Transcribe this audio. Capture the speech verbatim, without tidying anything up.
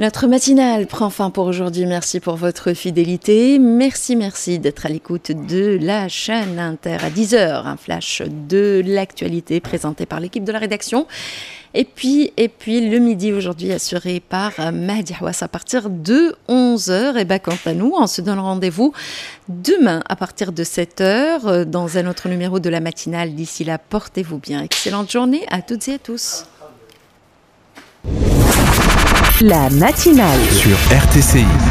Notre matinale prend fin pour aujourd'hui. Merci pour votre fidélité. Merci, merci d'être à l'écoute de la chaîne Inter à dix heures. Un flash de l'actualité présenté par l'équipe de la rédaction. Et puis, et puis le midi aujourd'hui assuré par Mahdi Hawass à partir de onze heures. Et bien quant à nous, on se donne rendez-vous demain à partir de sept heures dans un autre numéro de la matinale. D'ici là, portez-vous bien. Excellente journée à toutes et à tous. La matinale sur R T C I.